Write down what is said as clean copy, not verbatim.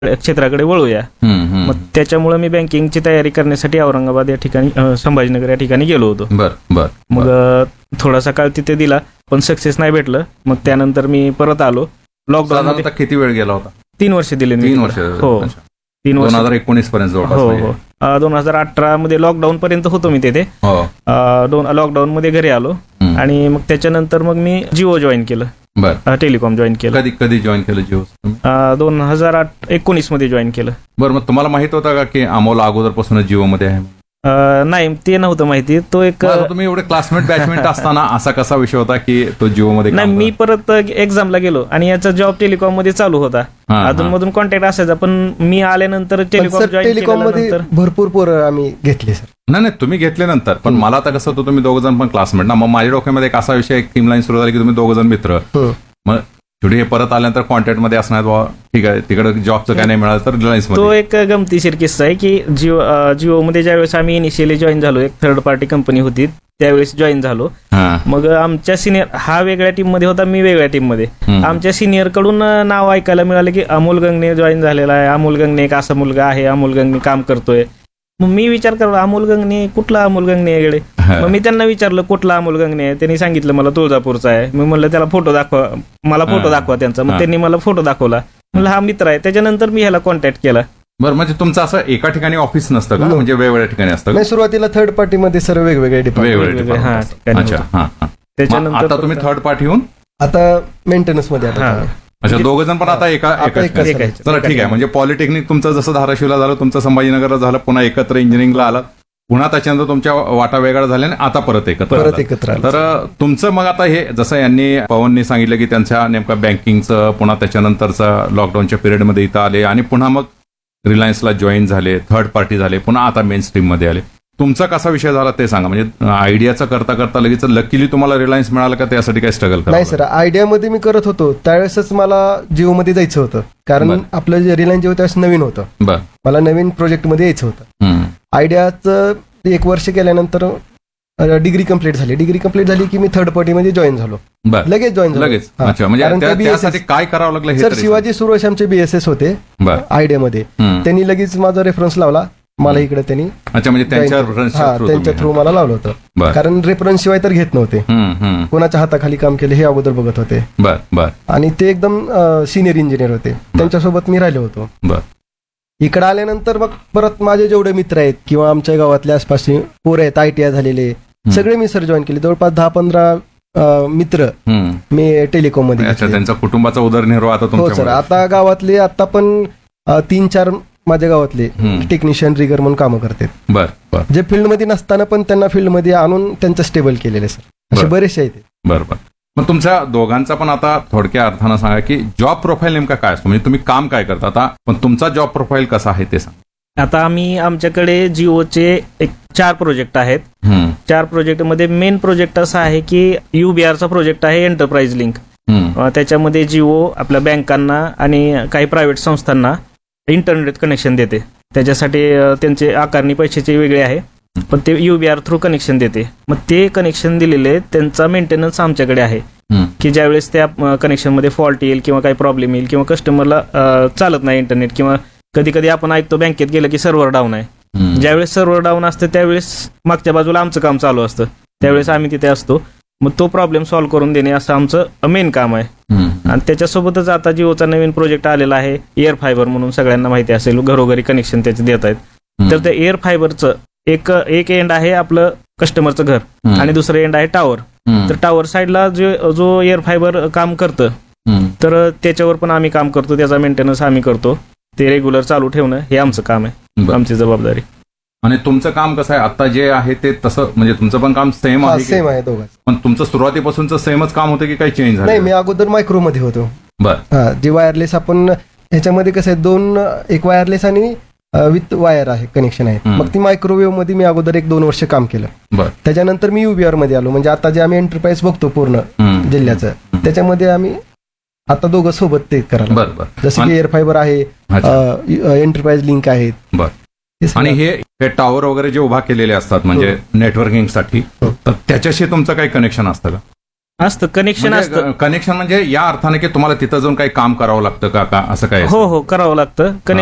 क्षेत्राकडे वळूया. मग त्याच्यामुळे मी बँकिंगची तयारी करण्यासाठी औरंगाबाद या ठिकाणी, संभाजीनगर या ठिकाणी गेलो होतो. मग थोडासा काळ तिथे दिला, पण सक्सेस नाही भेटलं. मग त्यानंतर मी परत आलो. लॉकडाऊन किती वेळ गेला होता? 3 वर्ष दिले मी. 3 वर्ष. हो, 3 वर्ष. 2019 पर्यंत. हो, 2018 मध्ये लॉकडाऊन पर्यंत होतो मी तिथे. लॉकडाऊन मध्ये घरी आलो आणि मग त्याच्यानंतर मग मी जिओ जॉईन केलं. टेलिकॉम जॉईन केलं. कधी जॉईन केलं जिओ? 2019 मध्ये जॉईन केलं. बरं, मग तुम्हाला माहित होतं का की अमोल अगोदरपासूनच जिओ मध्ये आहे? नाही, ते नव्हतं माहिती. तो एक तुम्ही एवढे क्लासमेट बॅचमेट असताना असा कसा विषय होता की तो जिओ मध्ये? नाही, मी परत एक्झामला गेलो आणि याचा जॉब टेलिकॉम मध्ये चालू होता. अधून मधून कॉन्टॅक्ट असायचा, पण मी आल्यानंतर टेलिकॉम मध्ये भरपूर पोरं आम्ही घेतले सर. नाही, तुम्ही घेतल्यानंतर, पण मला आता कसं होतं, तुम्ही 2 जण पण क्लासमेट ना. मग माझ्या डोक्यामध्ये एक असा विषय, एक टीम लाईन सुरू झाली की तुम्ही 2 जण मित्र. मग शेवटी हे परत आल्यानंतर कॉन्टॅक्ट मध्ये असणार, बाबा ठीक आहे तिकडे जॉबचं काय नाही मिळालं तर रिलायन्स मध्ये. तो एक गमतीशीर किस्सा आहे की जिओ मध्ये ज्यावेळेस आम्ही इनिशियली जॉईन झालो, एक थर्ड पार्टी कंपनी होती त्यावेळेस जॉईन झालो. मग आमच्या सिनियर, हा वेगळ्या टीम मध्ये होता, मी वेगळ्या टीम मध्ये. आमच्या सिनियर कडून नाव ऐकायला मिळालं की अमोल गंगणे जॉईन झालेला आहे, अमोल गंगणे एक असा मुलगा आहे, अमोल गंगणे काम करतोय. मग मी विचार करलो, अमोल गंगणे कुठला अमोल गंगणे आहे? मग मी त्यांना विचारलं कुठला अमोल गंगणे आहे. त्यांनी सांगितलं मला तुळजापूरचा आहे. मी म्हणलं त्याला फोटो दाखवा, मला फोटो दाखवा त्यांचा. मग त्यांनी मला फोटो दाखवला. म्हणलं हा मित्र आहे. त्याच्यानंतर मी ह्याला कॉन्टॅक्ट केला. बरं, म्हणजे तुमचं असं एका ठिकाणी ऑफिस नसतं का? म्हणजे वेगवेगळ्या ठिकाणी असतं? नाही, सुरुवातीला थर्ड पार्टी मध्ये सर्व वेगवेगळे डिपार्टमेंट. त्याच्यानंतर आता तुम्ही थर्ड पार्टी होऊन आता मेंटेनन्स मध्ये. अच्छा, 2 जण पण आता एका. चला ठीक आहे. म्हणजे पॉलिटेक्निक तुमचं जसं धाराशिवला झालं, तुमचं संभाजीनगरला झालं, पुन्हा एकत्र इंजिनिअरिंगला आलं, पुन्हा त्याच्यानंतर तुमच्या वाटा वेगळा झाल्या आणि आता परत एकत्र. तर तुमचं मग आता हे जसं यांनी पवननी सांगितलं की त्यांच्या नेमका बँकिंगचं, पुन्हा त्याच्यानंतरचं लॉकडाऊनच्या पिरियडमध्ये इथं आले आणि पुन्हा मग रिलायन्सला जॉईन झाले, थर्ड पार्टी झाले, पुन्हा आता मेन स्ट्रीम मध्ये आले. तुमचा कसा विषय झाला ते सांगा. म्हणजे आयडियाचा करता करता लगेच लकीली तुम्हाला रिलायन्स मिळालं का? त्यासाठी काय स्ट्रगल करा? नाही सर, आयडियामध्ये मी करत होतो त्यावेळेसच मला जिओ मध्ये जायचं होतं, कारण आपलं जे रिलायन्स जिओ त्यावेळेस नवीन होतं. मला नवीन प्रोजेक्ट मध्ये यायचं होतं. आयडियाचं 1 वर्ष केल्यानंतर डिग्री कंप्लीट झाली की मी थर्ड पार्टी मध्ये जॉईन झालो. लगेच जॉईन झालो. त्यासाठी काय करावं लागलं? सर, शिवाजी सुरेश आमचे BSS होते आयडियामध्ये. त्यांनी लगेच माझा रेफरन्स लावला मला इकडे. त्यांनी म्हणजे त्यांच्या थ्रू मला लावलं होतं, कारण रेफरन्स शिवाय तर घेत नव्हते. कोणाच्या हाताखाली काम केलं हे अगोदर बघत होते. आणि ते एकदम सिनियर इंजिनियर होते, त्यांच्यासोबत मी राहिलो होतो. इकडे आल्यानंतर मग परत माझे जेवढे मित्र आहेत किंवा आमच्या गावातल्या आसपासचे पोरं आहेत ITI झालेले, सगळे मी सर जॉईन केले. जवळपास 10-15 मित्र मी टेलिकॉम मध्ये. त्यांचा कुटुंबाचा उदरनिर्वाह आता? हो सर, आता गावातले आता पण 3-4 माझ्या गावातले टेक्निशियन रिगर म्हणून कामं करतात. जे फील्डमध्ये नसताना पण त्यांना फील्डमध्ये आणून त्यांचं स्टेबल केलेलं सर. असे बरेचसे आहेत. बरोबर. मग तुमच्या दोघांचा पण आता थोडक्या अर्थानं सांगा की जॉब प्रोफाईल नेमका काय असतो, म्हणजे तुम्ही काम काय करता आता, पण तुमचा जॉब प्रोफाईल कसा आहे ते सांगा. आता आमच्याकडे जिओचे 4 प्रोजेक्ट आहेत. 4 प्रोजेक्ट मध्ये मेन प्रोजेक्ट असा आहे की UBRचा प्रोजेक्ट आहे, एंटरप्राइज लिंक. त्याच्यामध्ये जिओ आपल्या बँकांना आणि काही प्रायव्हेट संस्थांना इंटरनेट कनेक्शन देते. त्याच्यासाठी त्यांचे आकारणी पैशाचे वेगळे आहे, पण ते UBR थ्रू कनेक्शन देते. मग ते कनेक्शन दिलेले त्यांचा मेंटेनन्स आमच्याकडे आहे की ज्यावेळेस त्या कनेक्शन मध्ये फॉल्ट येईल किंवा काही प्रॉब्लेम येईल किंवा कस्टमरला चालत नाही इंटरनेट, किंवा कधी कधी आपण ऐकतो बँकेत गेलं की सर्व्हर डाऊन आहे. ज्यावेळेस सर्व्हर डाऊन असतं त्यावेळेस मागच्या बाजूला आमचं काम चालू असतं, त्यावेळेस आम्ही तिथे असतो. मग तो प्रॉब्लेम सॉल्व्ह करून देणे असं आमचं मेन काम आहे. आणि त्याच्यासोबतच आता जिओचा नवीन प्रोजेक्ट आलेला आहे एअर फायबर म्हणून, सगळ्यांना माहिती असेल, घरोघरी कनेक्शन त्याचे देत आहेत. तर त्या एअर फायबरचं एक एंड आहे आपलं कस्टमरचं घर आणि दुसरं एंड आहे टावर. तर टावर साईडला जो एअर फायबर काम करतं, तर त्याच्यावर पण आम्ही काम करतो, त्याचा मेंटेनन्स आम्ही करतो. ते रेग्युलर चालू ठेवणं हे आमचं काम आहे, आमची जबाबदारी. आणि तुमचं काम कसं आहे आता जे आहे ते तसं, म्हणजे तुमचं पण काम सेम आहे? सेम आहे दोघं. पण तुमचं सुरुवातीपासूनच सेमच काम होतं की काही चेंज झालं? नाही, मी अगोदर मायक्रो मध्ये होतो. जे वायरलेस आपण ह्याच्यामध्ये कसं आहे, एक वायरलेस आणि विथ वायर आहे कनेक्शन आहे. मग ती मायक्रोवेव्ह मध्ये मी अगोदर 1-2 वर्ष काम केलं. त्याच्यानंतर मी UBR मध्ये आलो. म्हणजे आता जे आम्ही एंटरप्राइज बघतो पूर्ण जिल्ह्याचं, त्याच्यामध्ये आम्ही आता दोघं सोबत ते करायला. जसं की एअर फायबर आहे, एंटरप्राइज लिंक आहेत. आणि हे टॉवर वगैरे जे उभा केलेले असतात म्हणजे नेटवर्किंग साठी, तर त्याच्याशी तुमचं काही कनेक्शन असतं का? असतं कनेक्शन असतं. कनेक्शन म्हणजे या अर्थाने की तुम्हाला तिथं जाऊन काही काम करावं लागतं का असं काय? हो करावं लागतं.